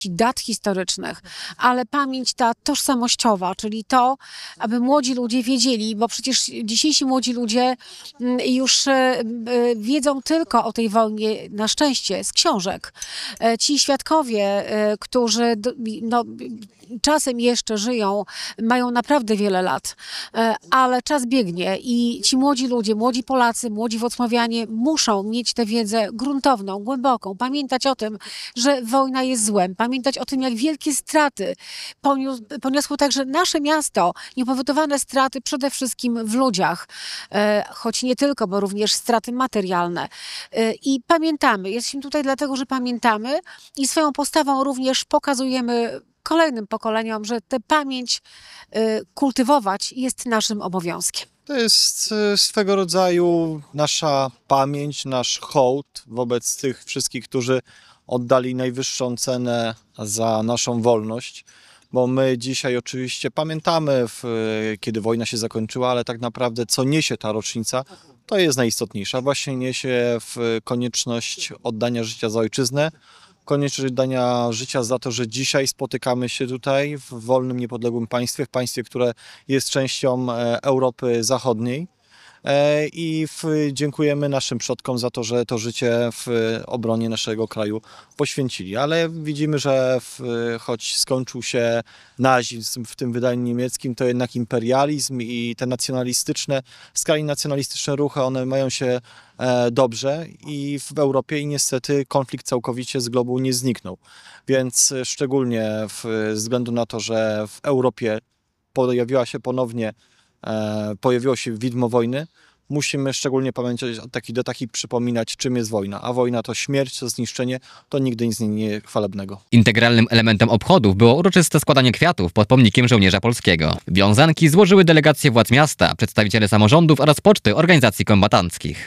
dat historycznych, ale pamięć ta tożsamościowa, czyli to, aby młodzi ludzie wiedzieli, bo przecież dzisiejsi młodzi ludzie już wiedzą tylko o tej wojnie, na szczęście, z książek. Ci świadkowie, którzy no, czasem jeszcze żyją, mają naprawdę wiele lat, ale czas biegnie i ci młodzi ludzie, młodzi Polacy, młodzi wrocławianie muszą mieć tę wiedzę gruntowną, głęboką, pamiętać o tym, że wojna jest złem, pamiętać o tym, jak wielkie straty poniosło także nasze miasto, niepowodowane straty przede wszystkim w ludziach, choć nie tylko, bo również straty materialne. I pamiętamy, jesteśmy tutaj dlatego, że pamiętamy i swoją postawą również pokazujemy kolejnym pokoleniom, że tę pamięć kultywować jest naszym obowiązkiem. To jest swego rodzaju nasza pamięć, nasz hołd wobec tych wszystkich, którzy oddali najwyższą cenę za naszą wolność, bo my dzisiaj oczywiście pamiętamy, kiedy wojna się zakończyła, ale tak naprawdę co niesie ta rocznica, to jest najistotniejsza. Właśnie niesie konieczność oddania życia za ojczyznę, konieczność oddania życia za to, że dzisiaj spotykamy się tutaj w wolnym, niepodległym państwie, w państwie, które jest częścią Europy Zachodniej. I dziękujemy naszym przodkom za to, że to życie w obronie naszego kraju poświęcili. Ale widzimy, że choć skończył się nazizm w tym wydaniu niemieckim, to jednak imperializm i te skrajnie nacjonalistyczne ruchy, one mają się dobrze i w Europie i niestety konflikt całkowicie z globu nie zniknął. Więc szczególnie ze względu na to, że w Europie pojawiło się widmo wojny, musimy szczególnie pamiętać do takich przypominać, czym jest wojna. A wojna to śmierć, to zniszczenie, to nigdy nic nie chwalebnego. Integralnym elementem obchodów było uroczyste składanie kwiatów pod pomnikiem żołnierza polskiego. Wiązanki złożyły delegacje władz miasta, przedstawiciele samorządów oraz poczty organizacji kombatanckich.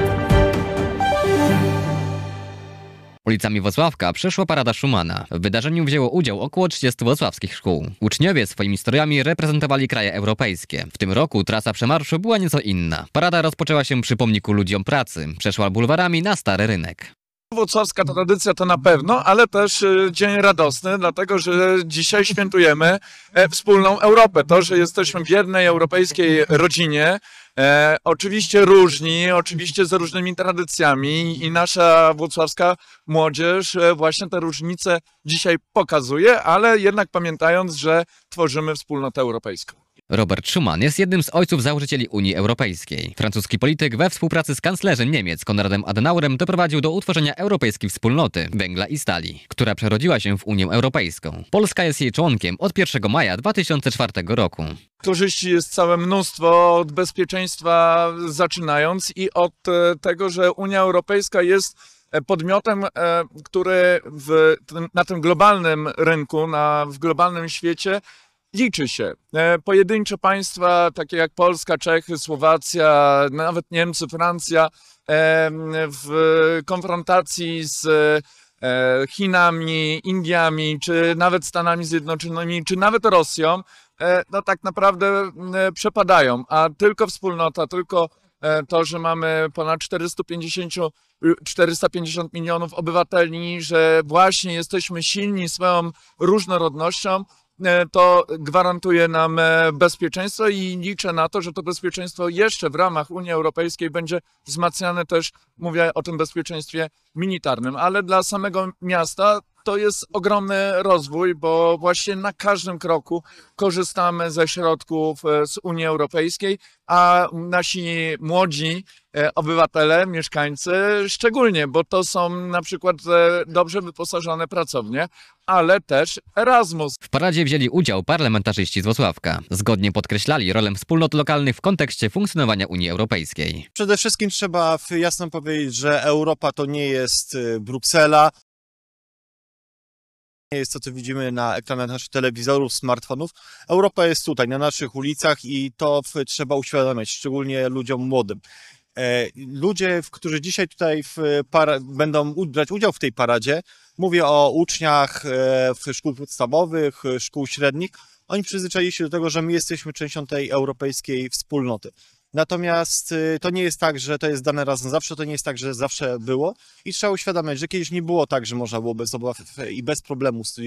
Ulicami Włocławka przeszła parada Schumana. W wydarzeniu wzięło udział około 30 włocławskich szkół. Uczniowie swoimi strojami reprezentowali kraje europejskie. W tym roku trasa przemarszu była nieco inna. Parada rozpoczęła się przy pomniku ludziom pracy. Przeszła bulwarami na Stary Rynek. Włocławska tradycja to na pewno, ale też dzień radosny, dlatego że dzisiaj świętujemy wspólną Europę. To, że jesteśmy w jednej europejskiej rodzinie, oczywiście różni, oczywiście z różnymi tradycjami i nasza włocławska młodzież właśnie te różnice dzisiaj pokazuje, ale jednak pamiętając, że tworzymy wspólnotę europejską. Robert Schuman jest jednym z ojców założycieli Unii Europejskiej. Francuski polityk we współpracy z kanclerzem Niemiec Konradem Adenaurem doprowadził do utworzenia Europejskiej Wspólnoty Węgla i Stali, która przerodziła się w Unię Europejską. Polska jest jej członkiem od 1 maja 2004 roku. Korzyści jest całe mnóstwo, od bezpieczeństwa zaczynając i od tego, że Unia Europejska jest podmiotem, który na tym globalnym rynku, w globalnym świecie liczy się. Pojedyncze państwa, takie jak Polska, Czechy, Słowacja, nawet Niemcy, Francja, w konfrontacji z Chinami, Indiami, czy nawet Stanami Zjednoczonymi, czy nawet Rosją, no tak naprawdę przepadają. A tylko wspólnota, tylko to, że mamy ponad 450 milionów obywateli, że właśnie jesteśmy silni swoją różnorodnością, to gwarantuje nam bezpieczeństwo i liczę na to, że to bezpieczeństwo jeszcze w ramach Unii Europejskiej będzie wzmacniane też, mówię o tym bezpieczeństwie militarnym, ale dla samego miasta to jest ogromny rozwój, bo właśnie na każdym kroku korzystamy ze środków z Unii Europejskiej, a nasi młodzi obywatele, mieszkańcy szczególnie, bo to są na przykład dobrze wyposażone pracownie, ale też Erasmus. W paradzie wzięli udział parlamentarzyści z Włocławka. Zgodnie podkreślali rolę wspólnot lokalnych w kontekście funkcjonowania Unii Europejskiej. Przede wszystkim trzeba jasno powiedzieć, że Europa to nie jest Bruksela, nie jest to, co widzimy na ekranach naszych telewizorów, smartfonów. Europa jest tutaj, na naszych ulicach i to trzeba uświadamiać, szczególnie ludziom młodym. Ludzie, którzy dzisiaj tutaj będą brać udział w tej paradzie, mówię o uczniach szkół podstawowych, szkół średnich, oni przyzwyczaili się do tego, że my jesteśmy częścią tej europejskiej wspólnoty. Natomiast to nie jest tak, że to jest dane raz na zawsze, to nie jest tak, że zawsze było i trzeba uświadamiać, że kiedyś nie było tak, że można było bez obaw i bez problemu